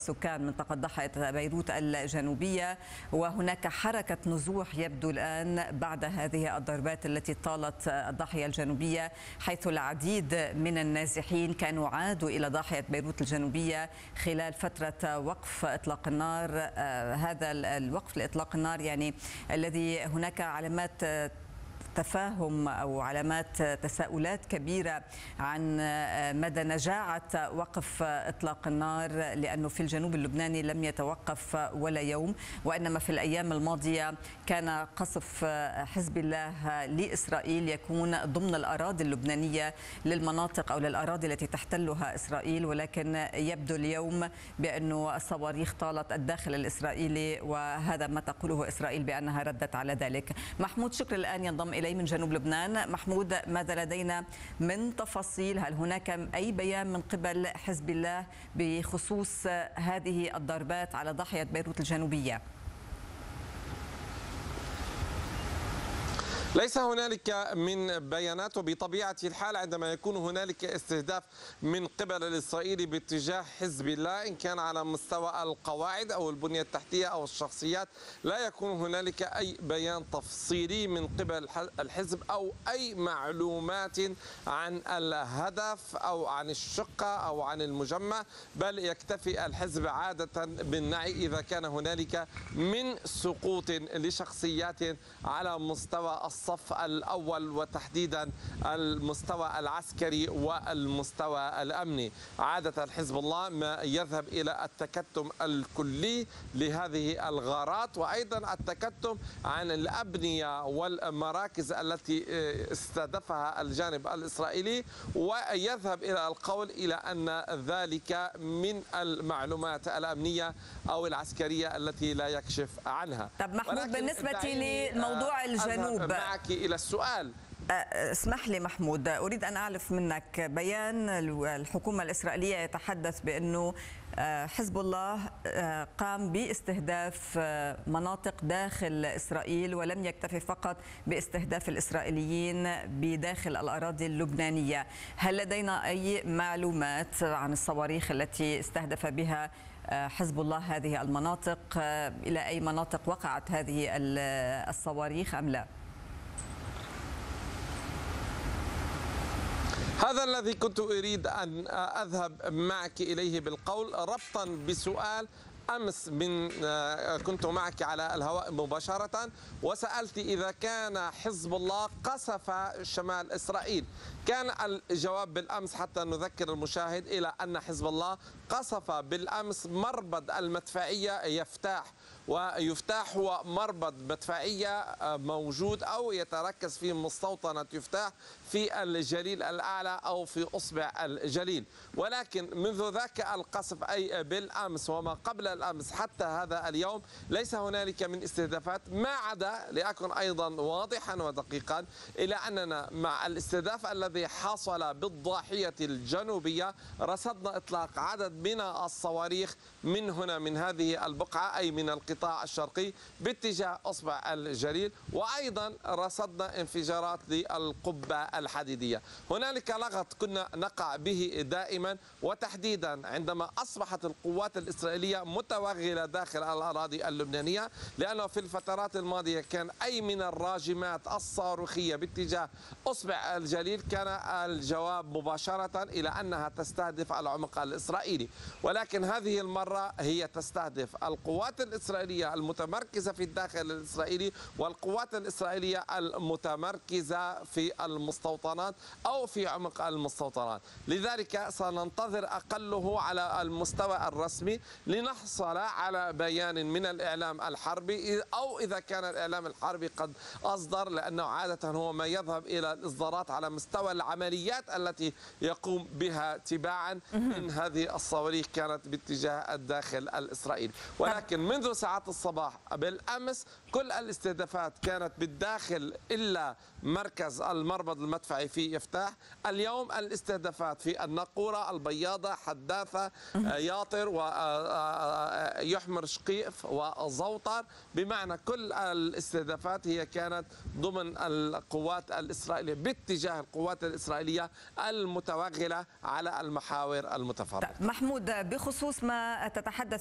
سكان منطقة ضاحية بيروت الجنوبية، وهناك حركة نزوح يبدو الآن بعد هذه الضربات التي طالت الضاحية الجنوبية، حيث العديد من النازحين كانوا عادوا إلى ضاحية بيروت الجنوبية خلال فترة وقف إطلاق النار. هذا الوقف لإطلاق النار يعني الذي هناك علامات تفاهم أو علامات تساؤلات كبيرة عن مدى نجاعة وقف إطلاق النار، لأنه في الجنوب اللبناني لم يتوقف ولا يوم، وإنما في الأيام الماضية كان قصف حزب الله لإسرائيل يكون ضمن الأراضي اللبنانية للمناطق أو للأراضي التي تحتلها إسرائيل، ولكن يبدو اليوم بأنه الصواريخ طالت الداخل الإسرائيلي، وهذا ما تقوله إسرائيل بأنها ردت على ذلك. محمود شكر الآن ينضم إلي من جنوب لبنان. محمود، ماذا لدينا من تفاصيل؟ هل هناك أي بيان من قبل حزب الله بخصوص هذه الضربات على ضاحية بيروت الجنوبية؟ ليس هنالك من بيانات، وبطبيعة الحال عندما يكون هنالك استهداف من قبل الإسرائيلي باتجاه حزب الله، إن كان على مستوى القواعد أو البنية التحتية أو الشخصيات، لا يكون هنالك أي بيان تفصيلي من قبل الحزب أو أي معلومات عن الهدف أو عن الشقة أو عن المجمع، بل يكتفي الحزب عادة بالنعي إذا كان هنالك من سقوط لشخصيات على مستوى الصف الأول، وتحديدا المستوى العسكري والمستوى الأمني. عادة حزب الله ما يذهب إلى التكتم الكلي لهذه الغارات، وأيضا التكتم عن الأبنية والمراكز التي استهدفها الجانب الإسرائيلي، ويذهب إلى القول إلى أن ذلك من المعلومات الأمنية أو العسكرية التي لا يكشف عنها. طب محمود، بالنسبة لموضوع الجنوب معك إلى السؤال. اسمح لي محمود، أريد أن أعرف منك بيان الحكومة الإسرائيلية يتحدث بأنه حزب الله قام باستهداف مناطق داخل إسرائيل، ولم يكتفي فقط باستهداف الإسرائيليين بداخل الأراضي اللبنانية. هل لدينا أي معلومات عن الصواريخ التي استهدف بها حزب الله هذه المناطق؟ إلى أي مناطق وقعت هذه الصواريخ أم لا؟ هذا الذي كنت أريد أن أذهب معك إليه بالقول، ربطا بسؤال أمس كنت معك على الهواء مباشرة، وسألت إذا كان حزب الله قصف شمال إسرائيل. كان الجواب بالأمس، حتى نذكر المشاهد، إلى أن حزب الله قصف بالأمس مربد المدفعية يفتاح، ويفتاح هو مربد مدفعية موجود أو يتركز فيه مستوطنة يفتاح في الجليل الأعلى أو في أصبع الجليل. ولكن منذ ذاك القصف أي بالأمس وما قبل الأمس حتى هذا اليوم ليس هنالك من استهدافات، ما عدا لأكن أيضا واضحا ودقيقا إلى أننا مع الاستهداف الذي حصل بالضاحية الجنوبية رصدنا إطلاق عدد من الصواريخ من هنا من هذه البقعة أي من القطاع الشرقي باتجاه أصبع الجليل، وأيضا رصدنا انفجارات للقبة الحديدية. هنالك لغط كنا نقع به دائما، وتحديدا عندما أصبحت القوات الإسرائيلية متوغلة داخل الأراضي اللبنانية، لأنه في الفترات الماضية كان أي من الراجمات الصاروخية باتجاه أصبع الجليل كان الجواب مباشرة إلى أنها تستهدف العمق الإسرائيلي، ولكن هذه المرة هي تستهدف القوات الإسرائيلية المتمركزة في الداخل الإسرائيلي والقوات الإسرائيلية المتمركزة في المستوطنات أو في عمق المستوطنات. لذلك سننتظر أقله على المستوى الرسمي لنحصل على بيان من الإعلام الحربي، أو إذا كان الإعلام الحربي قد أصدر، لأنه عادة هو ما يذهب إلى الإصدارات على مستوى العمليات التي يقوم بها تباعا إن هذه الصواريخ كانت باتجاه الداخل الإسرائيلي. ولكن منذ ساعات الصباح بالأمس كل الاستهدافات كانت بالداخل إلا مركز المربض المدفعي في يفتاح. اليوم الاستهدافات في النقورة، البياضة، حداثة، ياطر ويحمر شقيف وزوطر، بمعنى كل الاستهدافات هي كانت ضمن القوات الإسرائيلية باتجاه القوات الإسرائيلية المتوغلة على المحاور المتفرقة. محمود، بخصوص ما تتحدث